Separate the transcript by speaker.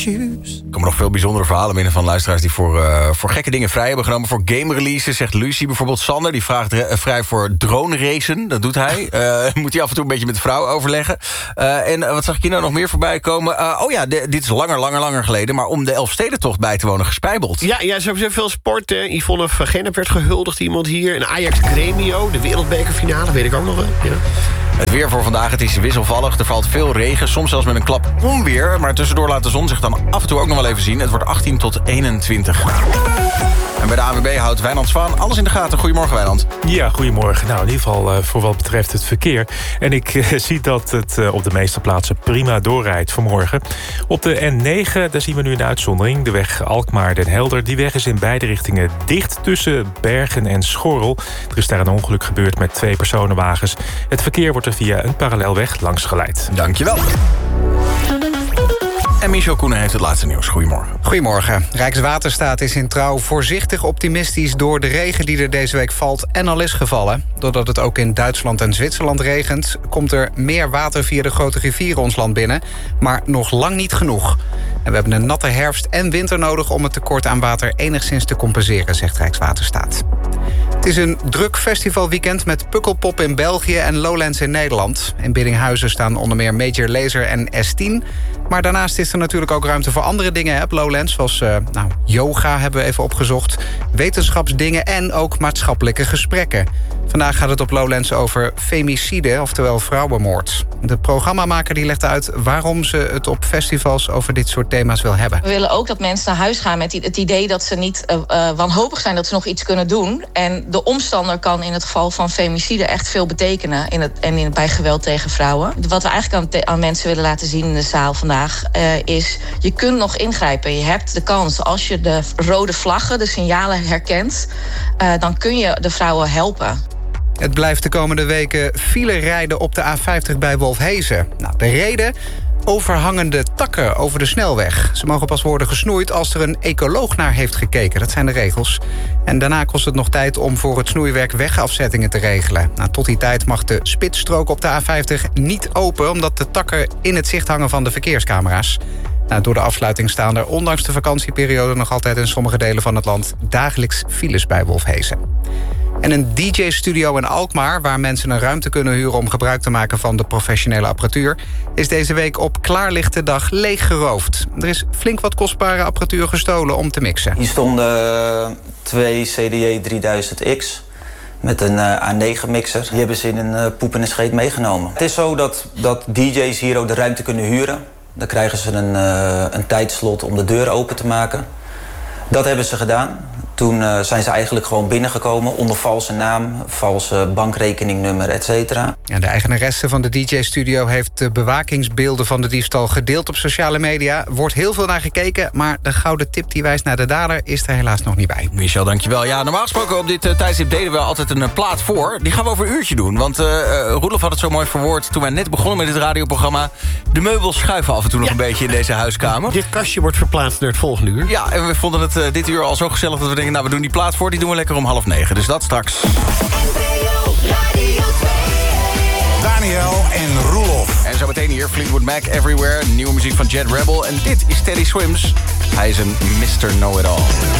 Speaker 1: shoes.
Speaker 2: Er komen nog veel bijzondere verhalen binnen van luisteraars... die voor gekke dingen vrij hebben genomen. Voor game releases, zegt Lucie bijvoorbeeld. Sander, die vraagt vrij voor drone racen. Dat doet hij. Moet hij af en toe een beetje met de vrouw overleggen. En wat zag ik hier nou nog meer voorbij komen? Dit is langer geleden... maar om de Elfstedentocht bij te wonen gespijbeld.
Speaker 3: Ja, ze hebben veel sport. Yvonne van Gennep werd gehuldigd, iemand hier. En Ajax Gremio, de wereldbekerfinale, weet ik ook nog wel. Ja.
Speaker 2: Het weer voor vandaag, het is wisselvallig. Er valt veel regen, soms zelfs met een klap onweer. Maar tussendoor laat de zon zich dan af en toe ook nog wel even zien. Het wordt 18 tot 21. En bij de ANWB houdt Wijnand Zwaan alles in de gaten. Goedemorgen, Wijnand.
Speaker 4: Ja, goedemorgen. Nou, in ieder geval voor wat betreft het verkeer. En ik zie dat het op de meeste plaatsen prima doorrijdt vanmorgen. Op de N9, daar zien we nu een uitzondering. De weg Alkmaar-Den Helder. Die weg is in beide richtingen dicht tussen Bergen en Schorrel. Er is daar een ongeluk gebeurd met 2 personenwagens. Het verkeer wordt er via een parallelweg langs geleid.
Speaker 2: Dankjewel. En Michel Koenen heeft het laatste nieuws. Goedemorgen.
Speaker 1: Goedemorgen. Rijkswaterstaat is in Trouw voorzichtig optimistisch... door de regen die er deze week valt en al is gevallen. Doordat het ook in Duitsland en Zwitserland regent... komt er meer water via de grote rivieren ons land binnen. Maar nog lang niet genoeg. En we hebben een natte herfst en winter nodig... om het tekort aan water enigszins te compenseren, zegt Rijkswaterstaat. Het is een druk festivalweekend met Pukkelpop in België en Lowlands in Nederland. In Biddinghuizen staan onder meer Major Lazer en S10... Maar daarnaast is er natuurlijk ook ruimte voor andere dingen op Lowlands... zoals yoga hebben we even opgezocht, wetenschapsdingen... en ook maatschappelijke gesprekken. Vandaag gaat het op Lowlands over femicide, oftewel vrouwenmoord. De programmamaker die legt uit waarom ze het op festivals... over dit soort thema's wil hebben.
Speaker 5: We willen ook dat mensen naar huis gaan met het idee dat ze niet wanhopig zijn... dat ze nog iets kunnen doen. En de omstander kan in het geval van femicide echt veel betekenen... bij geweld tegen vrouwen. Wat we eigenlijk aan mensen willen laten zien in de zaal vandaag... is, je kunt nog ingrijpen. Je hebt de kans, als je de rode vlaggen, de signalen herkent... dan kun je de vrouwen helpen.
Speaker 1: Het blijft de komende weken file rijden op de A50 bij Wolfhezen. De reden? Overhangende takken over de snelweg. Ze mogen pas worden gesnoeid als er een ecoloog naar heeft gekeken. Dat zijn de regels. En daarna kost het nog tijd om voor het snoeiwerk wegafzettingen te regelen. Tot die tijd mag de spitsstrook op de A50 niet open... omdat de takken in het zicht hangen van de verkeerscamera's. Door de afsluiting staan er ondanks de vakantieperiode... nog altijd in sommige delen van het land dagelijks files bij Wolfhezen. En een DJ-studio in Alkmaar, waar mensen een ruimte kunnen huren... om gebruik te maken van de professionele apparatuur... is deze week op klaarlichte dag leeggeroofd. Er is flink wat kostbare apparatuur gestolen om te mixen.
Speaker 6: Hier stonden 2 CDJ 3000X... met een A9-mixer. Die hebben ze in een poep en een scheet meegenomen. Het is zo dat DJ's hier ook de ruimte kunnen huren. Dan krijgen ze een tijdslot om de deur open te maken. Dat hebben ze gedaan. Toen zijn ze eigenlijk gewoon binnengekomen onder valse naam, valse bankrekeningnummer, et cetera.
Speaker 1: Ja, de eigenaresse van de DJ-studio heeft de bewakingsbeelden van de diefstal gedeeld op sociale media. Wordt heel veel naar gekeken, maar de gouden tip die wijst naar de dader is er helaas nog niet bij.
Speaker 2: Michel, dankjewel. Ja, normaal gesproken op dit tijdstip deden we altijd een plaat voor. Die gaan we over een uurtje doen, want Roelof had het zo mooi verwoord toen wij net begonnen met dit radioprogramma. De meubels schuiven af en toe nog een beetje in deze huiskamer.
Speaker 3: Dit kastje wordt verplaatst naar het volgende uur.
Speaker 2: Ja, en we vonden het dit uur al zo gezellig dat we denken, nou, we doen die plaat voor, die doen we lekker om 8:30. Dus dat straks.
Speaker 7: Daniel en Roelof.
Speaker 2: En zo meteen hier Fleetwood Mac Everywhere, nieuwe muziek van Jet Rebel. En dit is Teddy Swims. Hij is een Mr. Know-It-All.